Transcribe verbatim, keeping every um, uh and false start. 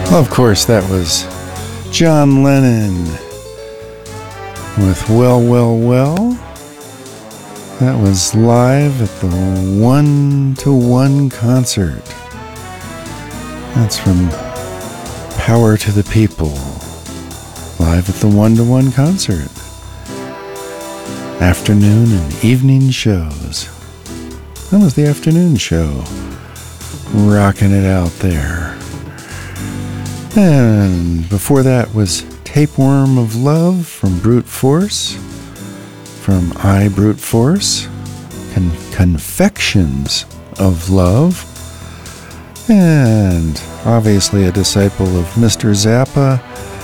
Well, of course, that was John Lennon with Well, Well, Well. That was live at the One to One concert. That's from Power to the People, live at the One to One concert. Afternoon and evening shows. That was the afternoon show. Rocking it out there. And before that was Tapeworm of Love from Brute Force, from I, Brute Force, Con- Confections of Love, and obviously a disciple of Mister Zappa,